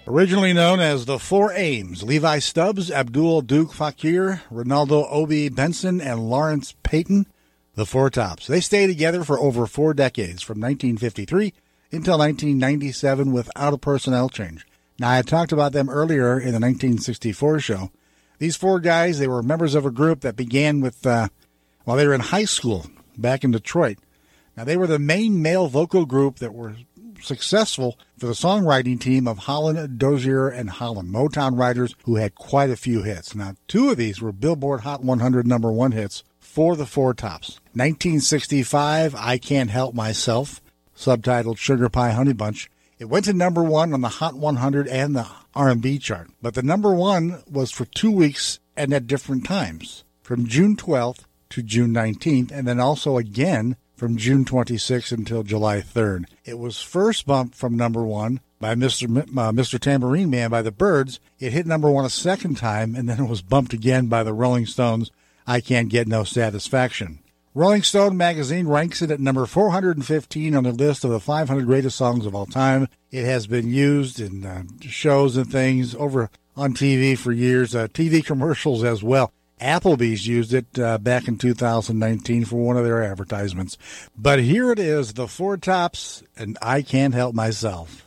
Originally known as the Four Ames, Levi Stubbs, Abdul Duke Fakir, Ronaldo Obi Benson, and Lawrence Payton, the Four Tops. They stayed together for over 4 decades, from 1953 until 1997, without a personnel change. Now, I had talked about them earlier in the 1964 show. These 4 guys, they were members of a group that began with, while they were in high school back in Detroit. Now, they were the main male vocal group that were successful for the songwriting team of Holland, Dozier, and Holland, Motown writers who had quite a few hits. Now, 2 of these were Billboard Hot 100 number 1 hits for the Four Tops. 1965, I Can't Help Myself, subtitled Sugar Pie Honey Bunch. It went to number 1 on the Hot 100 and the R&B chart. But the number 1 was for 2 weeks and at different times, from June 12th to June 19th, and then also again from June 26th until July 3rd. It was first bumped from number 1 by Mr. Tambourine Man by the Byrds. It hit number 1 a second time, and then it was bumped again by the Rolling Stones, I Can't Get No Satisfaction. Rolling Stone magazine ranks it at number 415 on the list of the 500 greatest songs of all time. It has been used in shows and things over on TV for years, TV commercials as well. Applebee's used it back in 2019 for one of their advertisements. But here it is, the Four Tops, and I Can't Help Myself.